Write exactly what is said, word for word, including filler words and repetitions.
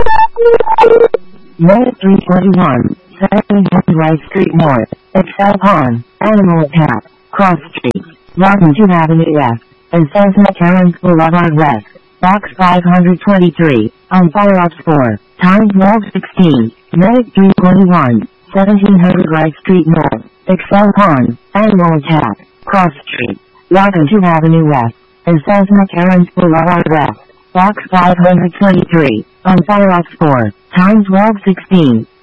Unit three twenty-one, seven hundred Rice Street North, Excel Pond, Animal Attack, Cross Street, Washington Avenue West, and Cessna Terrence Boulevard West, Box five hundred twenty-three, on Fire Ops four, time twelve sixteen, Medic three twenty-one, seventeen hundred Rice Street North, Excel Pond, Animal Attack, Cross Street, Washington Avenue West, and Cessna Terrence Boulevard West, Box five hundred twenty-three, on Fire Ops four, time twelve sixteen.